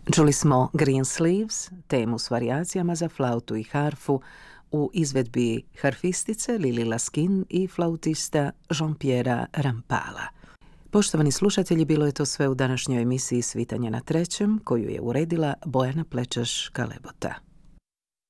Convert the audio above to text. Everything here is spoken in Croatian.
Čuli smo Greensleeves, temu s varijacijama za flautu i harfu u izvedbi harfistice Lili Laskin i flautista Jean-Pierre Rampala. Poštovani slušatelji, bilo je to sve u današnjoj emisiji Svitanje na trećem, koju je uredila Bojana Plečeš-Kalebota.